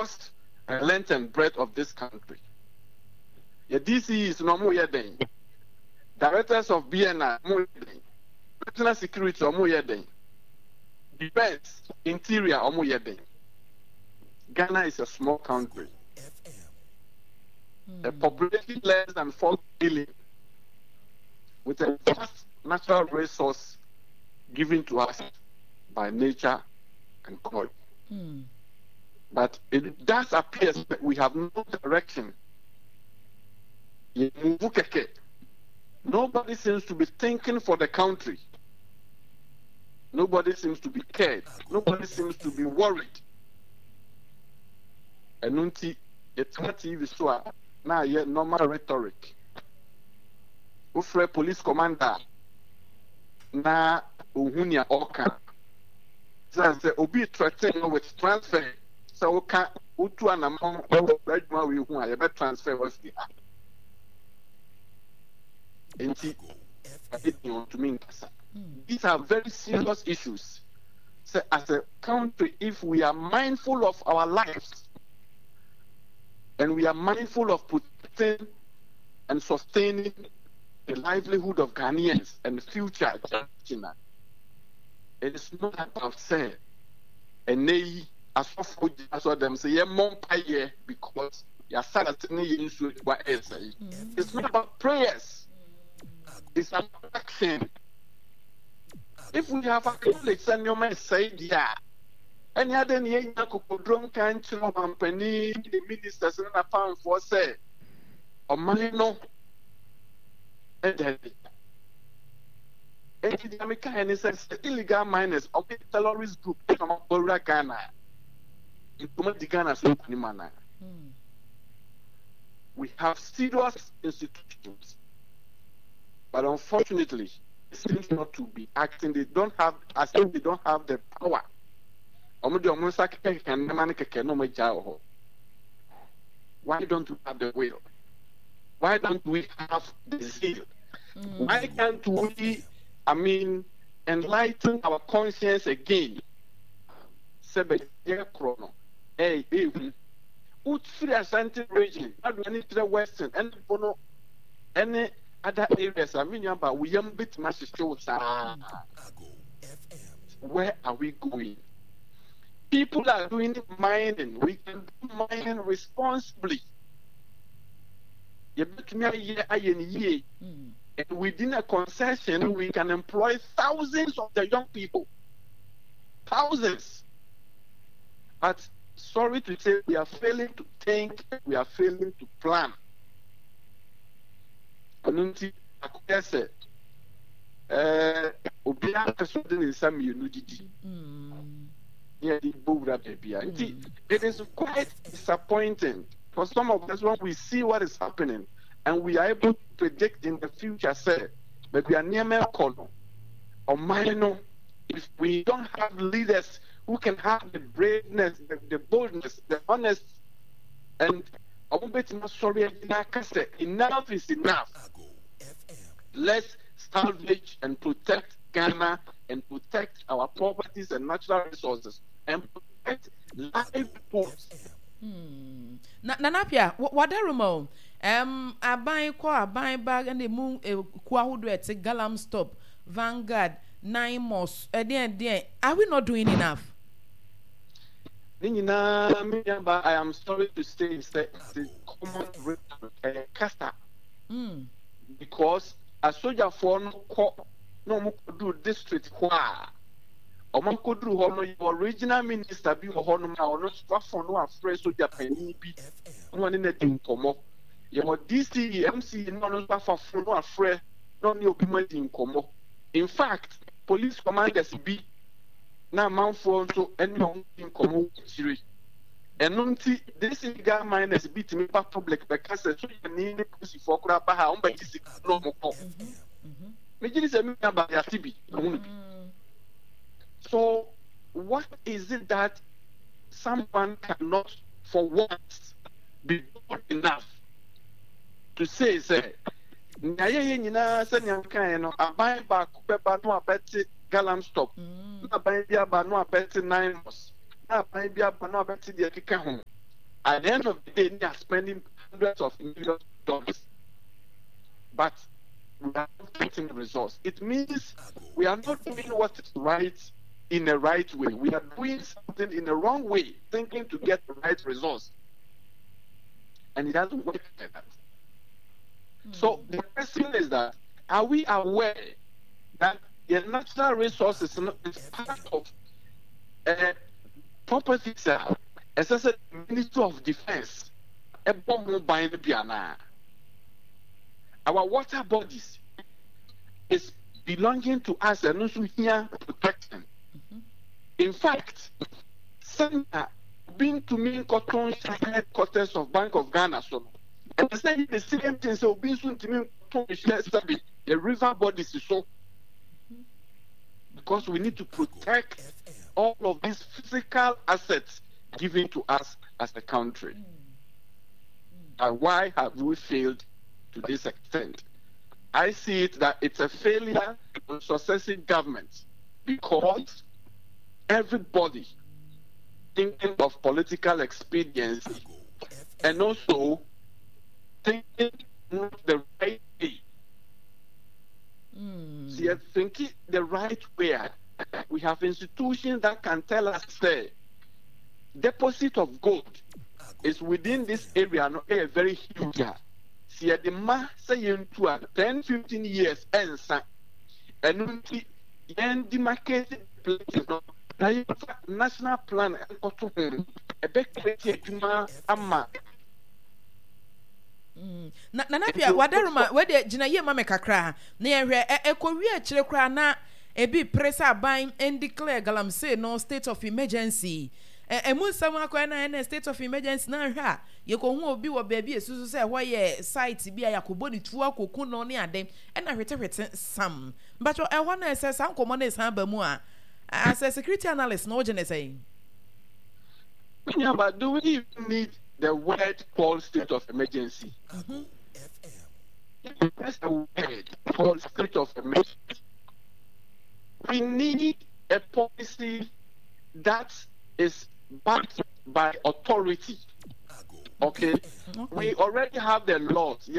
across the length and breadth of this country. The DC is no more yet. Directors of BNI, more yet. National security, more yet. Defense, interior, more yet. Ghana is a small country. A population less than 4 billion, with a vast natural resource given to us by nature and God. But it does appear that we have no direction. Nobody seems to be thinking for the country. Nobody seems to be cared. Nobody seems to be worried. And it's not even so. Now, yet normal rhetoric. Ufre police commander na uhunia oka. Say obi threaten with transfer. So oka utu anamon ejuma we hu a be transfer was the enti to me. These are very serious issues. So as a country, if we are mindful of our lives and we are mindful of protecting and sustaining the livelihood of Ghanaians and the future of China, it is not about saying, and they as of them say, because it's not about prayers, it's about action. If we have acknowledged and your man said, yeah, and yet then you drunk and company, the ministers and a pound for say, or money no, and then the American says illegal miners of the terrorist group from Ghana. We have serious institutions, but unfortunately, it seems not to be acting. They don't have, as if they don't have the power. Why don't we have the will? Why don't we have the zeal? Why can't we, enlighten our conscience again? Hey, Utfree Ashanti region, any to the Western, any other areas, but we am bit massive. Where are we going? People are doing mining. We can do mining responsibly. And within a concession, we can employ thousands of the young people. Thousands. But sorry to say, we are failing to think, we are failing to plan. Anunti akwese obia kasodin nsam yenudidi. It is quite disappointing for some of us when we see what is happening and we are able to predict in the future, say, but we are near Melkono or Minor. If we don't have leaders who can have the braveness, the boldness, the honest, and enough is enough. Let's salvage and protect Ghana and protect our properties and natural resources and protect livelihoods. Nanapia, what are you? I buy bag and the moon Kwahudu at Galam Stop, Vanguard, 9 Moss, are we not doing enough? I am sorry to say it's the common caster. Because a soldier for no do district qua or man could do honor your original minister be a honor or not for no afraid soldier penny be one in a thing como. Your DC MC no for no afraid no new people in como. In fact, police commanders be now mount for so any in como series. And nunti this illegal miners beat me back public because so you need pussy for crap on by this no more. So what is it that someone cannot for once be good enough to say I buy back no abeti Galam Stop I buy no abeti 9 months I buy no abeti the kika home At the end of the day, they are spending hundreds of millions of dollars, but we are not getting results. It means we are not doing what is right in the right way. We are doing something in the wrong way, thinking to get the right results. And it doesn't work like that. So the question is that, are we aware that the natural resources is part of property sale? As I said, Ministry of Defense, our water bodies is belonging to us and also here protecting. In fact, Senator being to me cotton headquarters of Bank of Ghana, so and saying the same thing. So being soon to me the river bodies is so because we need to protect all of these physical assets given to us as a country. And why have we failed to this extent? I see it that it's a failure on successive governments because everybody thinking of political expediency and also thinking not the right way. See, I think the right way. We have institutions that can tell us, say, deposit of gold is within this area, not a very huge. See, the ma say into 10, 15 years, and demarcated places. National plan a big ama. Na pia wadaruma wede gina ye mame kakra na yehwe ekowi a kire kra na ebi presa ban and declare galamsey no state of emergency emu nsam akwa na state of emergency na hwa ye ko hu obi wo baabi esusu se ho ye site bi a yakobo ni tu akoku no ne ade na hwete sam but e ho na ese san komo na san ba mu a as a security analyst no gene say yeah, but do we even need the word called state of emergency? That's the word called state of emergency. We need a policy that is backed by authority. Okay? We already have the laws. We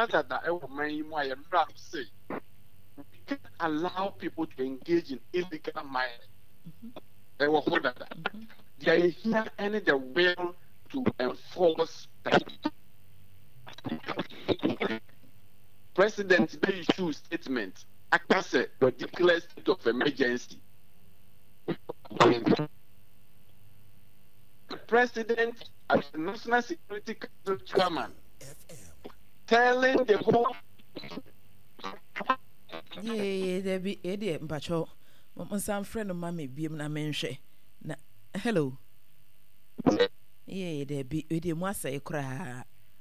can't allow people to engage in illegal mining. There is here any the will to enforce that. President may issue statement across a declared state of emergency. The president as the National Security Council chairman telling the whole there be idiot mpacho some friend of mama biem na menhwe na hello there be idiot mo asay kra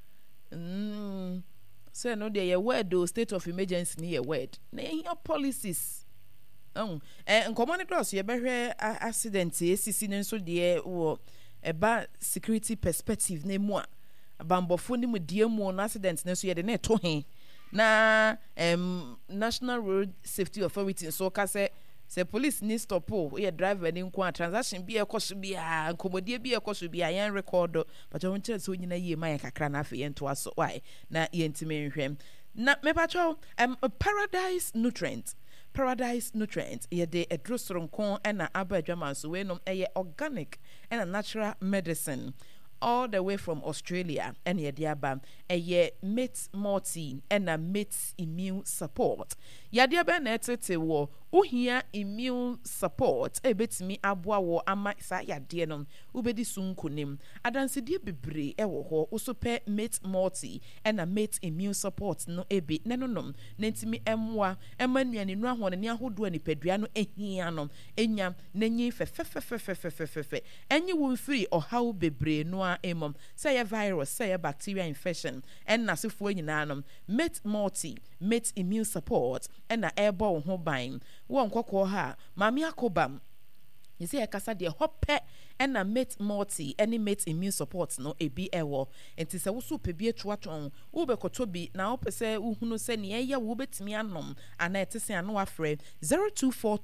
so no there your word do state of emergency ni your word na your policies nkomo dos ye behwe accident esisi ne nso de wo eba security perspective na mu a bambofo ni mu de mu no accident ne so ye de na to he na National Road Safety Authority so ka say police ni stop o driver ni nko a transaction bi ekoso bia nkomodie bi ekoso bia yan record but I want to so nyina yie man kakra na afa yento aso why na yentime nhwem na mepacho Paradise Nutrient ye de edrosronko na abadwama so we nom eye organic and natural medicine all the way from Australia and ye diaba eye mate multi and a mate immune support ya diaba na etete wo ohia immune support ebetimi aboa wo ama sa ya de no ubedi sunkunim adanse die bebre ewo ho usope mate multi and a mate immune support no ebe nenonom nentimi emwa emanuane nu ahone ne ahodo anipadua no ehia no enya nanyi fe enyi wo free ohaw bebre no a emom say virus say bacteria infection and nasefo nyina no mate multi mate immune support and na airborne ho ban won kokko ha mami akobam you see akasa de hope and na mate multi any mate immune support no ebi ewo enti se wo so pebie tuaton wo be kotobi na wo pese wo hunu se ne ye wo betimi anom ana etese ano afre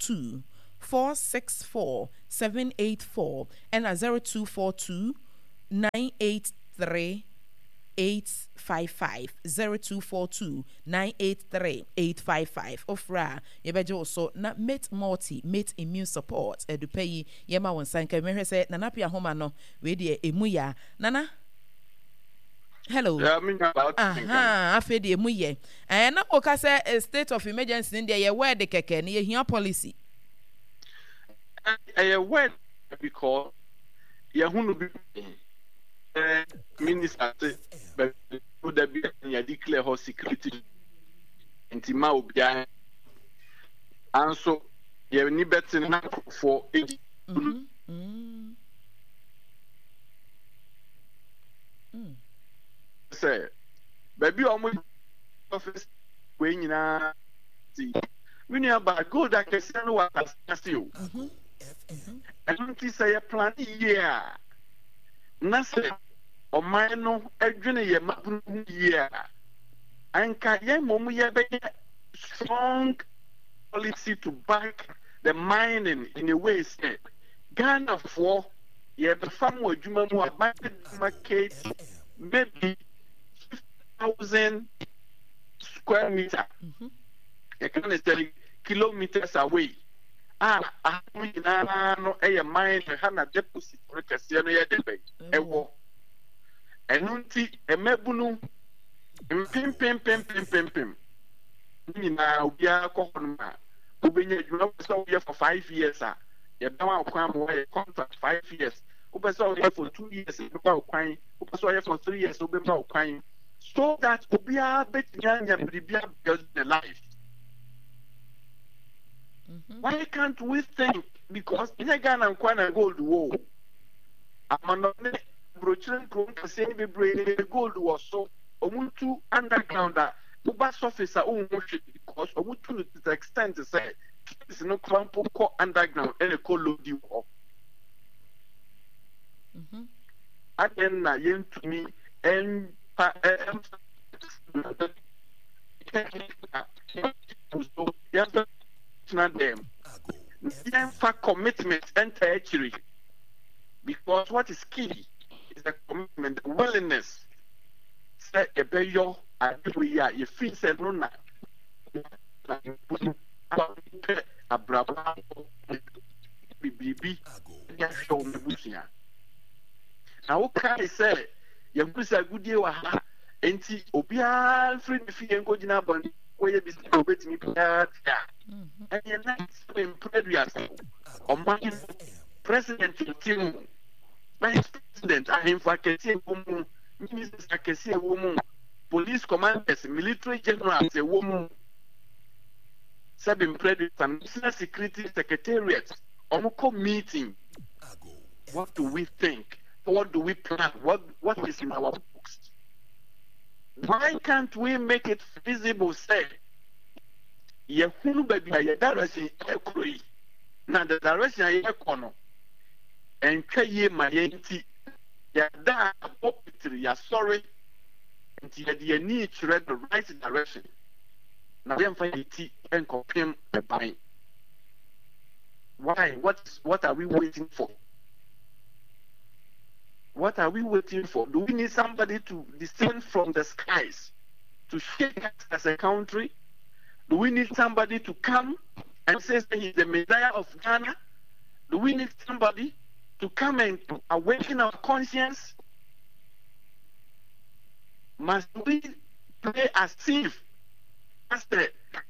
0242 464 784 and 0242 983 855 0242 983 855 ofra yebeje also na mate immune support edupeyi yema wonsanka mehwe se nana pia homa no we de emu ya nana hello afi de emu ye na oka se state of emergency in there word keke ne hia policy word because ye hunu bi minister but the be ya declare her security intima obia and so ye ni betin na for say baby omo office we nyina see we ni about go that question no what as you I don't think say plan year na say oman no adwene ye mapun year anka ye mom ye be strong policy to back the mining in a way say Ghana for ye be fam adwuma mu about market maybe 50,000 square meter. You can tell kilometers away. No a mine hana deposit for Cassiano Yadebe. And unti a mebunu pim. Now we are Kohonma. Ubenya, you know, here for 5 years. You don't come away contract 5 years. Ubesaw here for 2 years, Ubesaw here for 3 years, Ubesaw so that Ubia bet Yanya Bribia build the life. Why can't we think? Because in a Ghana and Kwana gold war, I'm not broaching to say the gold was so Omuntu underground that Uba surface are own because Omuntu to the extent to say it's no crumple underground and a cold you up. Again, yen to me and them for commitment enter because what is key is the commitment, the willingness. Say a beyo you feel said no a brava BB now okay say you put a good deal enti obia free fee engo jina bond we be obetimi pia and you next in previous on president team vice president and in vacancy woman ministers akese woman police commanders military generals a woman sabin president and national security secretariat on meeting. What do we think? What do we plan? What is in our books? Why can't we make it feasible? Say, Yehunu baby, ya direction ekuri. Na the direction ya kono. And ye mayenti. Ya da opitri ya sorry. Until ya need to read the right direction. Now we find it and confirm the buying. Why? What are we waiting for? What are we waiting for? Do we need somebody to descend from the skies to shake us as a country? Do we need somebody to come and say he's the Messiah of Ghana? Do we need somebody to come and awaken our conscience? Must we play as if that's the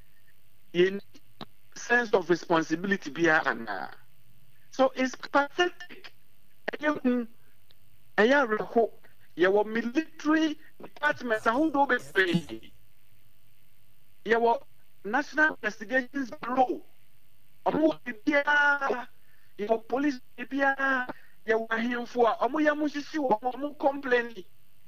sense of responsibility behind? So it's pathetic. Your military departments are who be your National Investigations Bureau, your police, your him for Amuyamushi, complaining.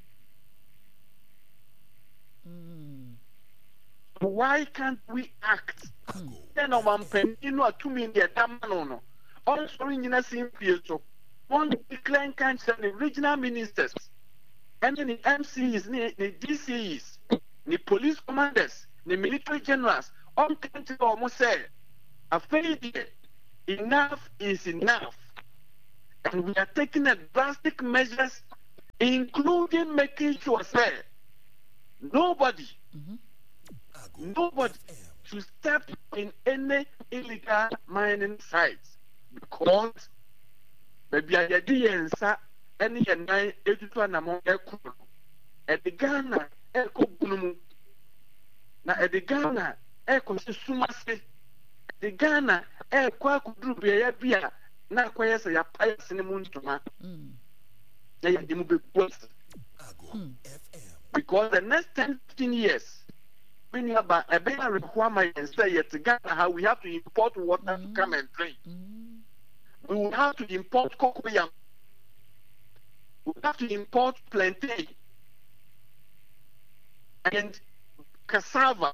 Why can't we act? Then I'm penning you 2 million damn also in a simple one decline cancer the regional ministers and then the MCs, the DCs, the police commanders, the military generals, all countries almost said, enough is enough. And we are taking a drastic measures including making sure say nobody should step in any illegal mining sites because maybe I did any nine education among Ekuru at the Ghana Eko Bunum na at the Ghana Eko Sumase the Ghana Eko Kudru Bia na kwayesa ya payas ni muntuma na ya dimu be because the next 10-15 years when you have a better requirement and say yet Ghana how we have to import water to come and drink. We will have to import cocoyam. We have to import plantain and cassava.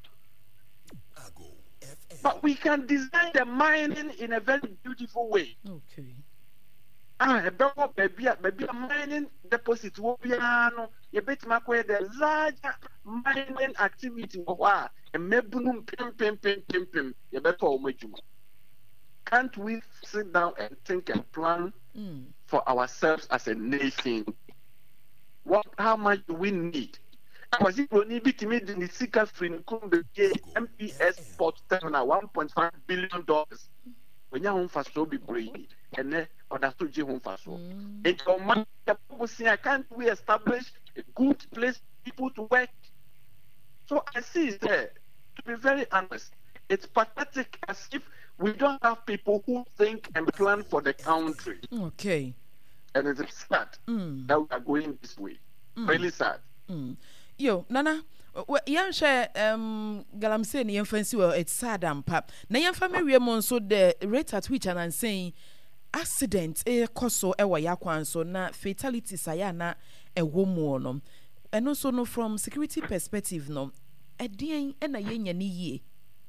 But we can design the mining in a very beautiful way. Okay. Maybe a mining deposit will be a bit the larger mining activity and maybe pim, you better. Can't we sit down and think and plan for ourselves as a nation? How much do we need? Was it only to meet the Sika free MPS port terminal $1.5 billion? When you're home for so be brave and then or that's to Jim home for so. It's on my can't we establish a good place for people to work? So I see there, to be very honest, it's pathetic as if we don't have people who think and plan for the country. Okay. And it's sad that we are going this way. Really sad. Yo, Nana, yan share galamse ni fancy well it's sad and pap. Na yan family we so the rate at which and saying accident koso e wa yakwan so na fatality saya na e wo mu no. And also no from security perspective no. Edien e na yenya ni ye.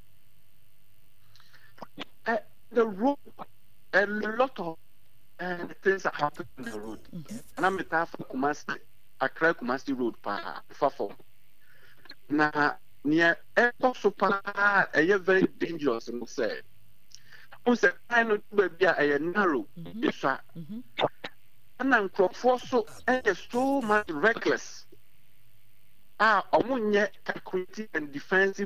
The road, a lot of things are happening on the road. And I'm a for Kumasi, Accra Kumasi Road, far from. Now, near airport super, a very dangerous, and say. On the kind of baby, a narrow, and I'm so much reckless. Omunye calculating and defensive.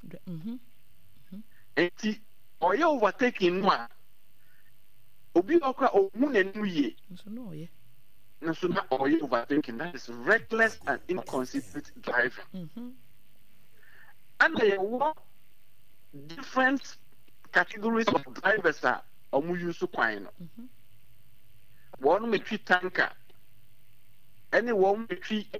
And or you overtaking one. Obi okra omun enuye. So now or you overtaking. That is reckless and inconsiderate driving. And there are different categories of drivers are omuyusu kwano. One may treat tanker. Anyone may treat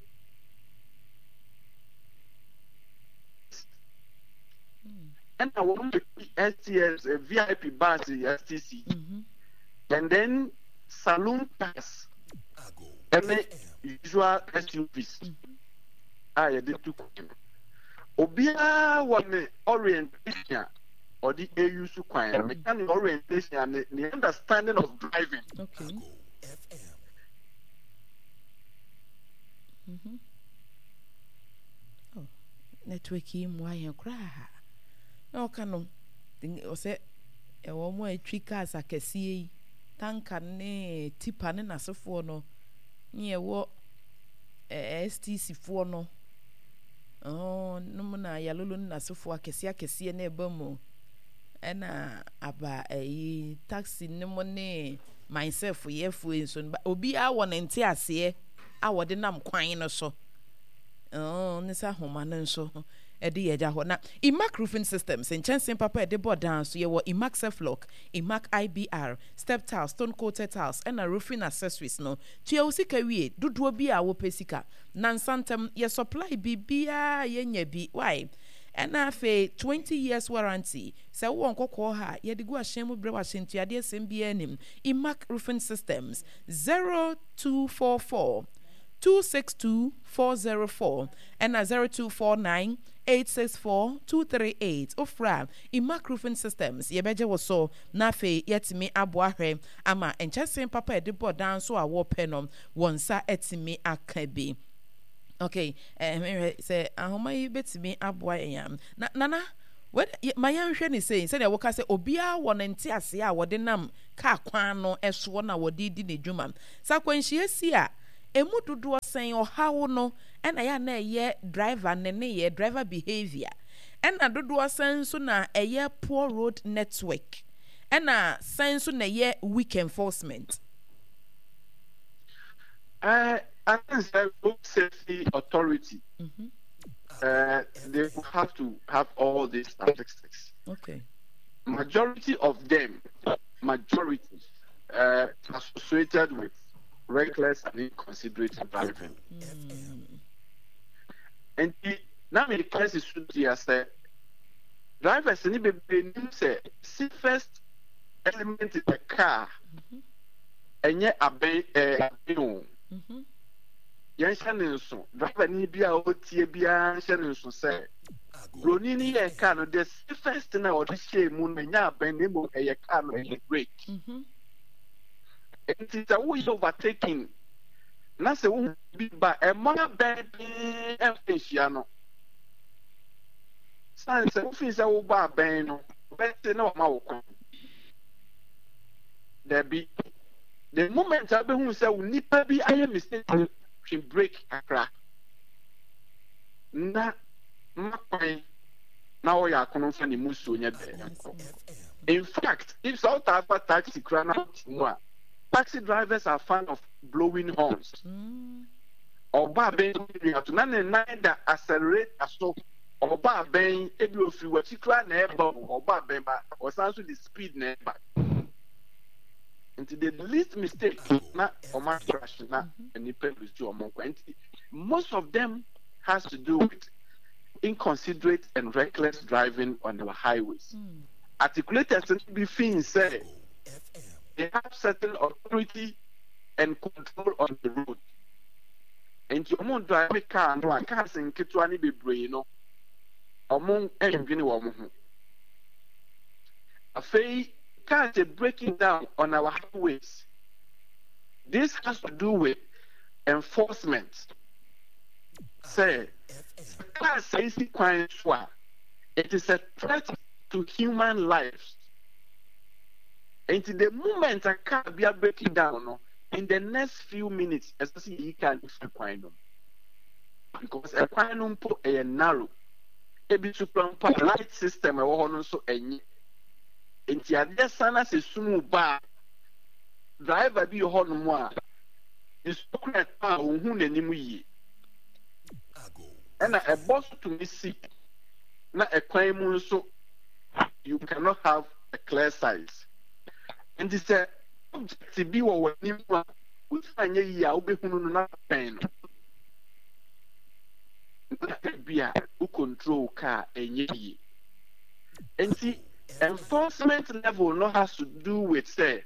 and I want to STS, VIP bus, STC, and then saloon pass, and then usual SUVs. I did two. Obia one orientation or the AU Suquine, mechanic orientation and the understanding of driving. Okay. Oh, networking, why you cry? No canon. O say e wo mo etwi cars akese tanker ne tipa ne nasefo no nye wo STC fo no no mo na yalolo ne nasefo akese na eba mu ena aba taxi ne mo ne myself yefo enso obi a wo ne nte ase a wo de nam kwan no so ne sa homa ne nso edi eja ho na Imac roofing systems in Chansen papa edi board down so ye wo Imac Self-Lock, Imac IBR, step tiles, stone coated tiles and a roofing accessories no tia usika wie dodo bi a wo pesika nansantem ye supply bibia ye nya bi why and afe 20 years warranty se wo nkokọ ha ye de go ahyen mu bre wa hyentuade asem bi anim Imac roofing systems 0244 262-404 and 0249-864-238 Ofra Imac roofing systems yebeje wo so na fe yetimi aboahwe ama enchesen papa de board down so a wo penom wonsa etimi akabi. Okay, say ahoma yi betimi aboa yam na nana when my young sheni saying said I woka say obia won ente ase a wode nam ka kwan no eso na wode di ne dwuma sa kwanhie si a emu dodoɔ sɛn ɔhaw no ɛna yɛ na ɛyɛ driver ne yɛ driver behavior ɛna dodoɔ sɛn nso na ɛyɛ poor road network ɛna sɛn nso na ɛyɛ weak enforcement. I think the road safety authority, they will have to have all these statistics. Okay. Majority of them, associated with reckless and inconsiderate driving. And now in the case should say drivers need to be say safest element in the car and yet yɛn hyɛ ne nso driver ni bi a ɔtie biara hyɛ ne nso sɛ broni ni yɛ car no the safest na ɔde hyɛ mu no nya abɛn na emu ɛyɛ car no ɛyɛ brake nti sɛ woyɛ overtaking na sɛ wo bi ba ɛma abɛn bi ɛmfɛnhyia no san sɛ wofin sɛ wo ba abɛn no bɛte na ɔma wo kwan dɛbi the moment I be who say we nipa bi aye mistake to break akra na mapai na o ya kono fa ni muso nya be. In fact, if South Africa taxi crana taxi drivers are fan of blowing horns. Oba ben to na neither accelerate aso oba ben ebi ofiri wa chikra na eba oba ben ba o sanso the speed na eba. Into the least mistake, na or crash, na and most of them has to do with inconsiderate and reckless driving on our highways. Articulators and be things say they have certain authority and control on the road. And you won't drive a car no one can't sing Kitwani be brain among engine woman. A fay cars are breaking down on our highways. This has to do with enforcement. Say, it is a threat to human lives. And to the moment a car be breaking down, in the next few minutes, especially you can find them. Because a quinum put a narrow, a bit super light system, so any. Nti ade sana se sumu ba driver bi ho no mu a isokura ta ohun nanim yi na e boss to me see na e kwan mu nso you cannot have a clear size nti se object bi wo wanim a wo fanya yi a wo behunu no na pen no bi a wo control car enye yi nti enforcement level no has to do with say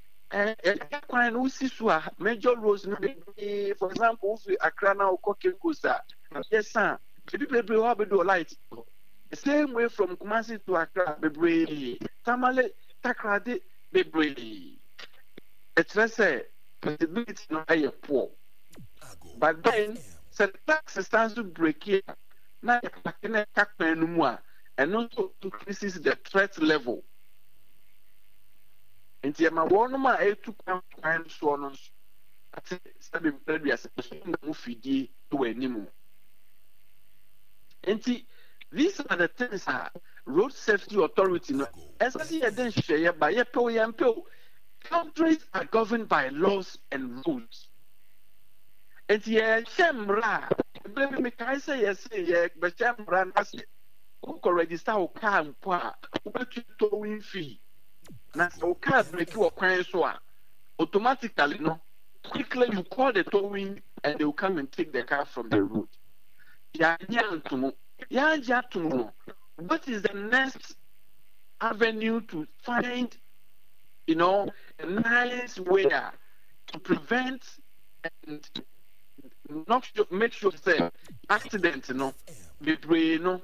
major roads for example if Accra now Kokekosa yes sir people have do light the same way from Kumasi to Accra bebre Tamale Takrade bebre it's say possibility no aye poor but then the tax stands to break it na yakene kakpan no mu a and also increases the threat level. And the Mawanoma A2 swans at seven previous movie to a Nimu. And these are the things are road safety authority. As I see a then share by a pill, countries are governed by laws and rules. And the Shamra, baby, me can say yes, but Shamra has it. Who register o car mpo who towing fee na o car break your kwan so automatically no quickly you call the towing and they will come and take the car from the road. What is the next avenue to find a nice way to prevent and not make sure say accident be brain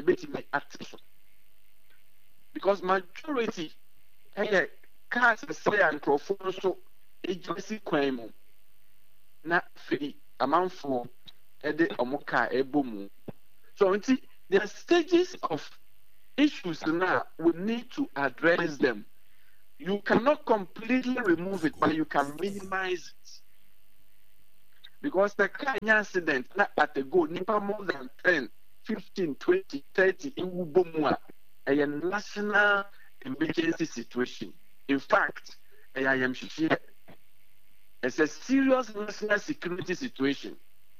because majority cars say and so agency claim na free amount for omoka ebomu. So there are stages of issues now we need to address them. You cannot completely remove it, but you can minimize it. because the car accident not at the go nipa more than 10, 15, 20, 30 in Ubomua, a national emergency situation. In fact, I am here. It's a serious national security situation.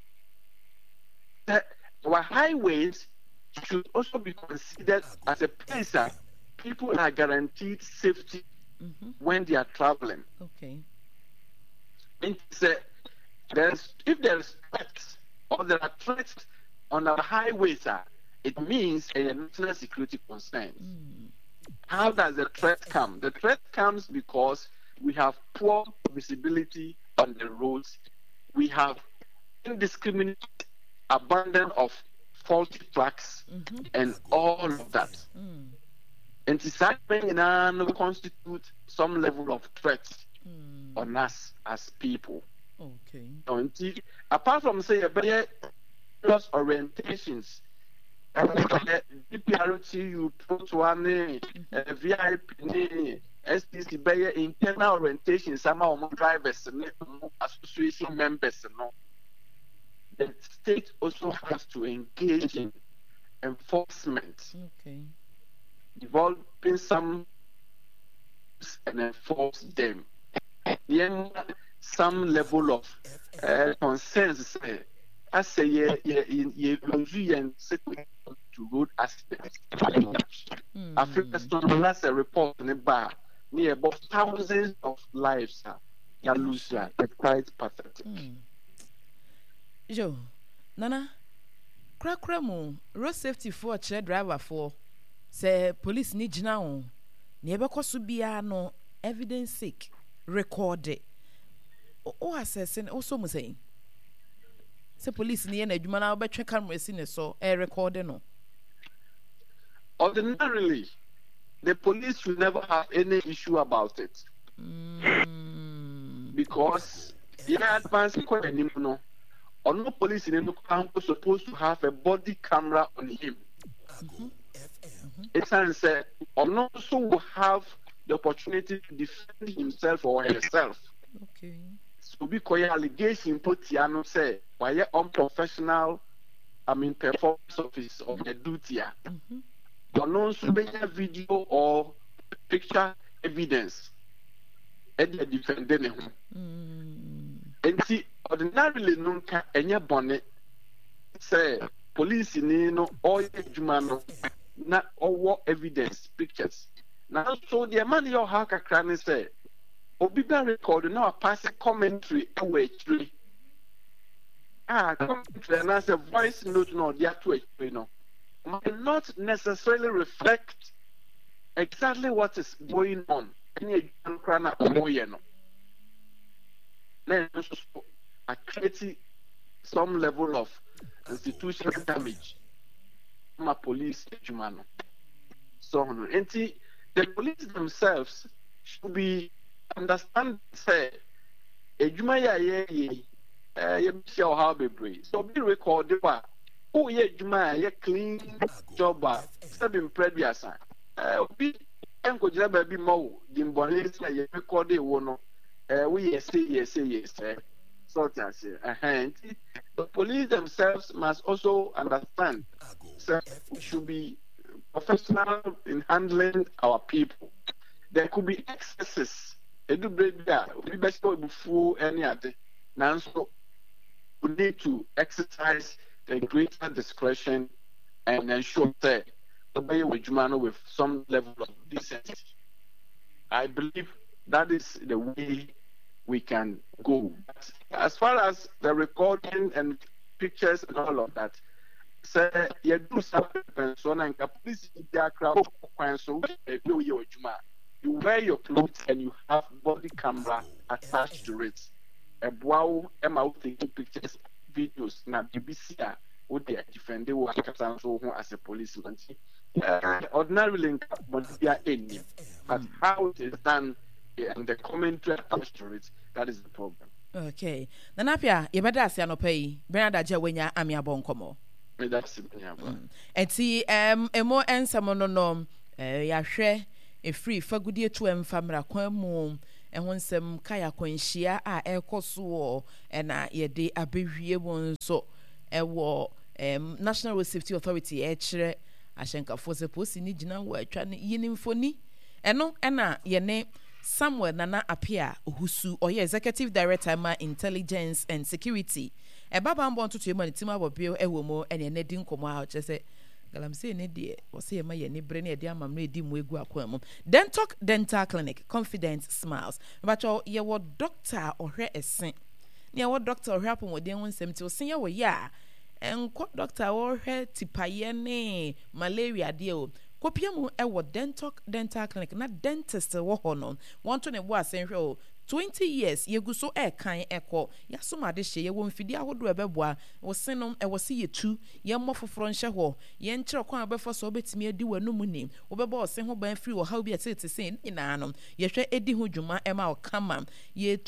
Our highways should also be considered as a place that people are guaranteed safety when they are traveling. Okay. If there's threats or there are threats on our highways, it means a national security concern. How does the threat come? The threat comes because we have poor visibility on the roads. We have indiscriminate abandon of faulty tracks and all of that. And society constitute some level of threat on us as people. Okay. Apart from say plus orientations, DPRTU, Proto1, VIP, STC, Bayer internal orientation, some of our drivers and association members. The state also has to engage in enforcement. Okay. Developing some and enforce them. Then some level of concerns. I say you to road accidents. Africa has a report in the bar near about thousands of lives are lost. It's quite pathetic. Joe, Nana, crack road safety for a driver for say police need now. Never cost be no evidence sake recorded. Oh, assessing also must say. Say police near a jumana be check cameras in so a recording no. Ordinarily, the police should never have any issue about it. Because the advance no. Or no police in any camp supposed to have a body camera on him. It's unsaid, or not so will have the opportunity to defend himself or herself. Okay. So be quite allegation put Tiano say why unprofessional performance of his of the duty. Or no so be a video or picture evidence and the defending him. And see ordinarily nunca enya bonnet say police ni no all jumano na all evidence pictures now so the man your haka crane say obi be record now pass commentary away tree commentary and as a voice note no they are to no might not necessarily reflect exactly what is going on any crana omoye no are creating some level of institutional damage. My police, so the police themselves should be understand. Say, Ejuma how be so be recorded. Oh yeah, Juma clean job. Seven previous. Be enko jira baby mo. Dimbonese ye recorded wono. We yes. So the police themselves must also understand that we should be professional in handling our people. There could be excesses. We need to exercise the greater discretion and ensure that with some level of decency. I believe that is the way we can go. But as far as the recording and pictures and all of that, say you do something and police you wear your clothes and you have body camera attached to it. A wow, taking pictures, videos, na BBC would they defend as a policeman. Ordinarily, but how it is done and the commentary attached to it, that is the problem. Okay. Nanapia, you better say no pay. Bernard Jawenya Amia Boncomo. And see, a more answer mononom, ya share a free fagudi to famra quemo, ɛho nsɛm kaya kwanhyia a ɛkɔ so ɛna yɛde abɛwie mu nso ɛwɔ National Road Safety Authority ɛkyerɛ ahyɛnkafoɔ sɛ polisi ni gyina wɔ atwa ne yini mfoni ɛno ɛna yɛne Samuel Nana Apia Ohusu ɔyɛ Executive Director ma Intelligence and Security ɛbaba mbɔ ntoto emu ne tim abɔbio ɛwɔ mu ɛna ne di nkɔmɔ a ɔkyerɛ sɛ galamsey ne deɛ wɔsɛ yɛma yɛ ne bre ne yɛde amam no edi mu egu akwan mu Dental Clinic Confident Smiles bacho yɛwɔ doctor ɔhwɛ ɛsen ne yɛwɔ doctor ɔhwɛ apɔmɔden ho nsɛm ti ɔsen yɛ wɔ yɛ a nkɔ doctor ɔhwɛ tipaye ne malaria deɛ o kopia mu ɛwɔ Dental Clinic na dentist wɔ hɔ no wɔn to ne bo asen hwɛ o 20 years yegu so kan eko yasoma de hye ye wo mfidi ahodo ebeboa wo senom e wo se yetu ye mmɔ foforo nhye ho ye nkyere kwan abɛfa so obetimi adi wanum ni wo bɛbɔ ose ho ban free wo how bi atete sen nyina no ye hwɛ edi ho dwuma ema o kama ye